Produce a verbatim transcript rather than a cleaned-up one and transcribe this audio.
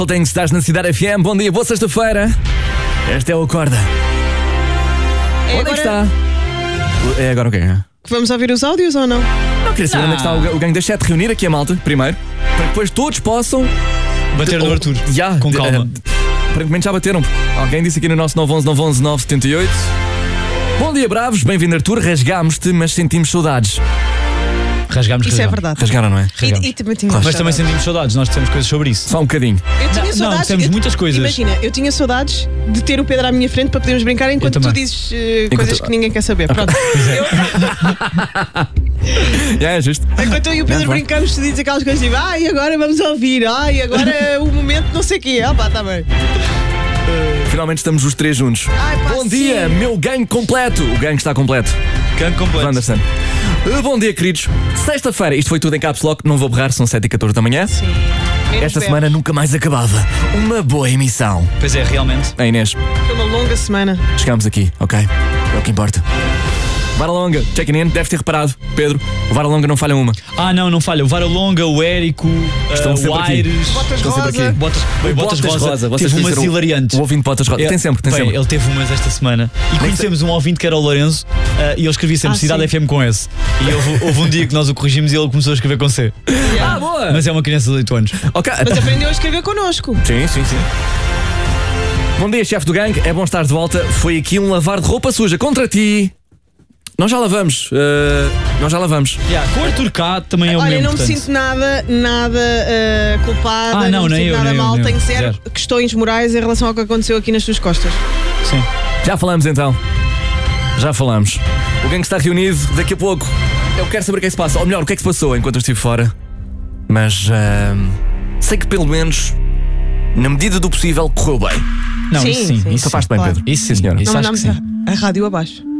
Tem que estar na Cidade F M. Bom dia, boa sexta-feira. Esta é o Acorda. É onde agora... é que está? É agora o quê? Vamos ouvir os áudios ou não? Não queria saber Ah. onde é que está o, o gangue das sete. Reunir aqui a malta, primeiro, para que depois todos possam bater no de- Arthur. Já, Com de- calma. eh, Aparentemente já bateram. Alguém disse aqui no nosso nove um um nove um um nove sete oito. Bom dia, bravos. Bem-vindo, Arthur. Rasgámos-te, mas sentimos saudades. Rasgámos, Isso é rasgámos. verdade. Rasgaram, não é? Rasgámos. E, e também tinha Mas saudades. também sentimos saudades, nós temos coisas sobre isso. Só um bocadinho. Eu tinha Não, saudades. não, temos eu- muitas coisas. Imagina, eu tinha saudades de ter o Pedro à minha frente para podermos brincar enquanto Eu tu também. dizes eh, coisas Enquanto- que ninguém quer saber. Pronto. Eu- É, é justo. enquanto eu e o Pedro Não, vai. brincamos, tu dizes aquelas coisas tipo, ai, agora vamos ouvir, ai, agora o momento não sei o quê. Ah, pá, está bem. Finalmente estamos os três juntos. Ai, pá, Bom sim. dia, meu gangue completo. O gangue está completo. Canto completo. Wanderson. Uh, Bom dia, queridos. Sexta-feira, isto foi tudo em Caps Lock. Não vou berrar, são sete e catorze da manhã. Sim. Menos Esta berros. semana nunca mais acabava. Uma boa emissão. Pois é, realmente. É, Inês, Foi uma longa semana. chegamos aqui, ok? É o que importa. Vara Longa, check-in in, deves ter reparado. Pedro, o Vara Longa não falha uma. Ah, não, não falha. O Vara Longa, o Érico, Estão uh, sempre o aqui. Aires. Botas Estão sempre rosa. aqui. Botas, bem, Botas, Rosa. vocês Teve umas conheceram hilariantes. O ouvinte Botas Rosa. Ele- Tem sempre, tem bem, sempre. Ele teve umas esta semana. E conhecemos um ouvinte que era o Lourenço uh, e ele escrevia sempre Ah, Cidade sim. F M com S. E houve, houve um dia que nós o corrigimos e ele começou a escrever com C. Ah, boa! Mas é uma criança de oito anos. Ok. Mas aprendeu a escrever connosco. Sim, sim, sim. Bom dia, chefe do gangue. É bom estar de volta. Foi aqui um lavar de roupa suja contra ti. Nós já lavamos. uh, nós já lavamos. Yeah, com o Arthur K também é o Olha, mesmo. não me portanto. sinto nada, nada eh, culpada, Ah, não, me nem sinto eu, nada nem eu, mal, nem eu. tenho zero, Zero. questões morais em relação ao que aconteceu aqui nas tuas costas. Sim. Já falamos então. Já falamos. O gangue está reunido daqui a pouco. Eu quero saber o que é que se passa. Ou melhor, o que é que se passou enquanto eu estive fora. Mas ahm, sei que pelo menos, na medida do possível, correu bem. Não, Sim, isso sim. sim. Isso Safaste bem, claro. Pedro. Isso sim, senhora. isso Não acho que mandámos sim. a, a rádio abaixo.